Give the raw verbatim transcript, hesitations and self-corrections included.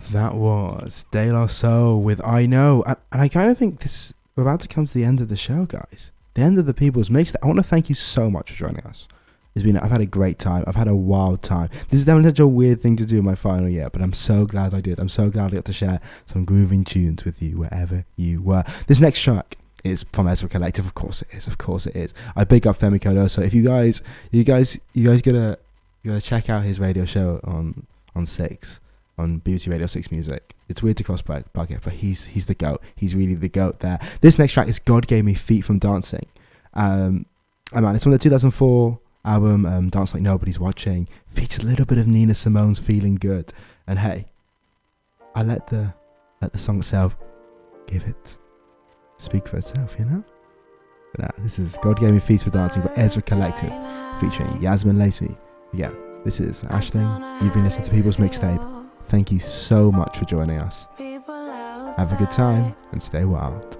That was De La Soul with I Know. And, and I kind of think this we're about to come to the end of the show, guys. The end of the People's Mixtape. I want to thank you so much for joining us. It's been, I've had a great time. I've had a wild time. This is definitely such a weird thing to do in my final year, but I'm so glad I did. I'm so glad I got to share some grooving tunes with you wherever you were. This next track is from Ezra Collective. Of course it is. Of course it is. I big up Femi Cardoso. If you guys, you guys, you guys gotta, you gotta check out his radio show on on Six, on B B C Radio Six Music. It's weird to cross plug it, but he's he's the goat. He's really the goat there. This next track is God Gave Me Feet from Dancing. Um, oh man, it's from the two thousand four album um, Dance Like Nobody's Watching. Features a little bit of Nina Simone's Feeling Good. And hey, I let the let the song itself give it speak for itself, you know? But nah, this is God Gave Me Feet for Dancing by Ezra Collective featuring Yasmin Lacey. Again, this is Ashling. You've been listening to People's Mixtape. Thank you so much for joining us. Have a good time and stay wild.